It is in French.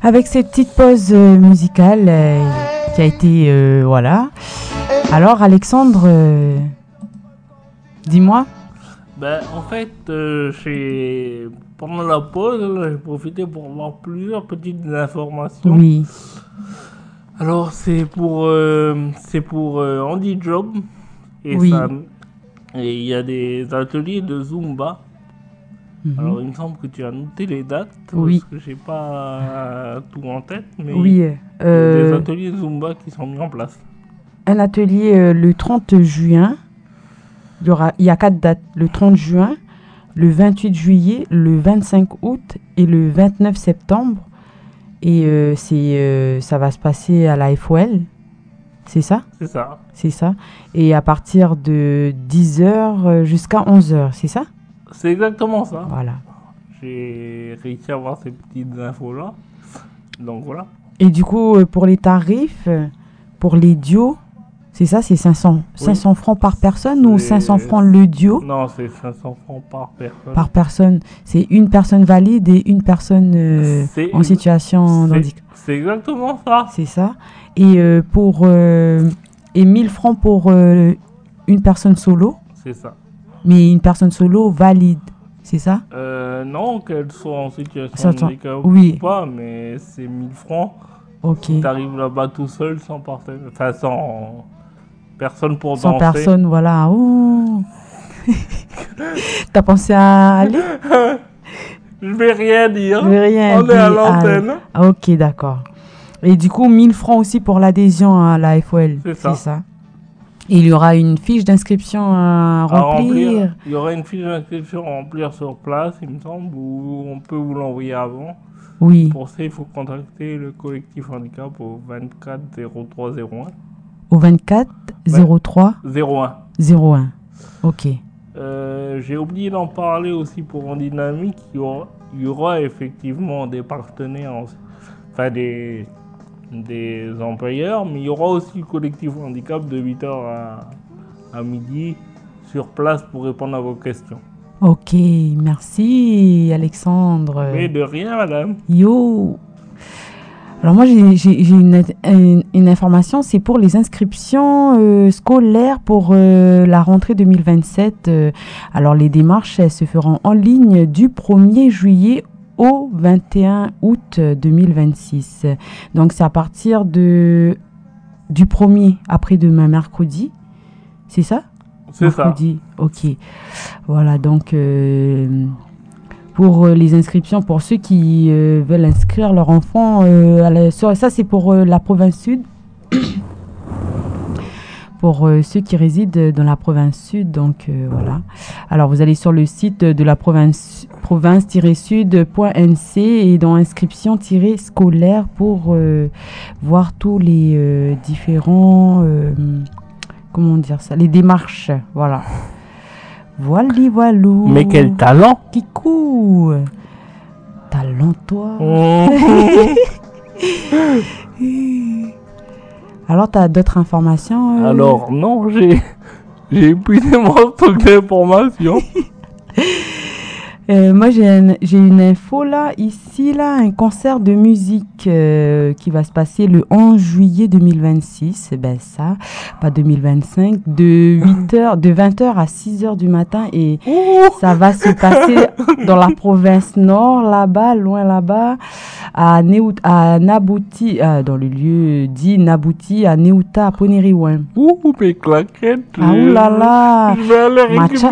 avec cette petite pause musicale qui a été voilà. Alors Alexandre, dis-moi. Ben, en fait, pendant la pause, j'ai profité pour avoir plusieurs petites informations. Oui. Alors, c'est pour Andy Job. Et Oui. et il y a des ateliers de Zumba. Alors, il me semble que tu as noté les dates. Oui. Parce que j'ai pas tout en tête. Mais Oui. il y a des ateliers de Zumba qui sont mis en place. Un atelier le 30 juin. Il y a 4 dates. Le 30 juin, le 28 juillet, le 25 août et le 29 septembre. Et ça va se passer à la FOL. C'est ça ? C'est ça. C'est ça. Et à partir de 10h jusqu'à 11h, c'est ça ? C'est exactement ça. Voilà. J'ai réussi à avoir ces petites infos-là. Donc voilà. Et du coup, pour les tarifs, pour les duos, c'est ça, c'est 500 francs par personne ou 500 francs le duo ? Non, c'est 500 francs par personne. Par personne. C'est une personne valide et une personne en situation d'handicap. C'est exactement ça. C'est ça. Et et 1000 francs pour une personne solo. C'est ça. Mais une personne solo valide, c'est ça ? Non, qu'elle soit en situation de handicap ou pas, mais c'est 1000 francs. Ok. Si t'arrives là-bas tout seul, sans personne pour danser. Sans personne, voilà. Ouh. T'as pensé à aller ? Je vais rien dire. On est à l'antenne. Ah, ok, d'accord. Et du coup, 1000 francs aussi pour l'adhésion à la FOL. C'est ça. Et il y aura une fiche d'inscription à remplir. Il y aura une fiche d'inscription à remplir sur place, il me semble, ou on peut vous l'envoyer avant. Oui. Pour ça, il faut contacter le collectif handicap au 24 03 01. Au 24 03 01. Ok. J'ai oublié d'en parler aussi pour En Dynamique. Il y aura effectivement des partenaires, enfin des employeurs, mais il y aura aussi le collectif handicap de 8h à midi sur place pour répondre à vos questions. Ok, merci Alexandre. Mais de rien, madame. Yo. Alors moi j'ai une information, c'est pour les inscriptions scolaires pour la rentrée 2027. Alors les démarches elles se feront en ligne du 1er juillet au 21 août 2026. Donc c'est à partir du 1er après-demain, mercredi. C'est ça ? C'est mercredi. Ça. Ok. Voilà, donc pour les inscriptions, pour ceux qui veulent inscrire leur enfant, ça c'est pour la province sud. Pour ceux qui résident dans la province sud, donc voilà. Alors vous allez sur le site de la province-sud.nc et dans inscription-scolaire pour voir tous les différents, comment dire ça, les démarches, voilà. Voilou. Mais quel talent! Kikou! Talent, toi! Alors, tu as d'autres informations Alors, non, j'ai épuisé mon stock d'informations. Moi, j'ai une info là, ici, là, un concert de musique qui va se passer le 11 juillet 2026. Ben ça, pas 2025, de 20h à 6h du matin. Et ça va se passer dans la province nord, là-bas, loin là-bas, à Nabouti, dans le lieu dit Nabouti, à Neuta, à Poneriwen. Mes claquettes. Ah oulala. Je vais aller récupérer